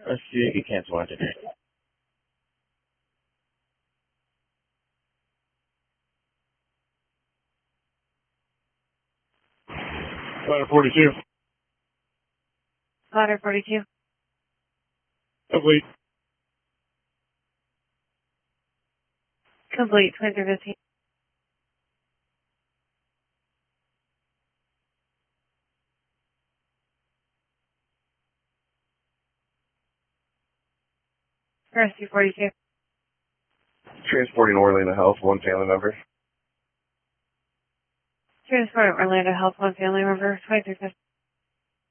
Let's see if you cancel on today. Ladder 42. Ladder 42. Complete. Complete. 2315. Rescue 42. Transporting Orlando Health, one family member. Transport Orlando Health, one family member. 2315.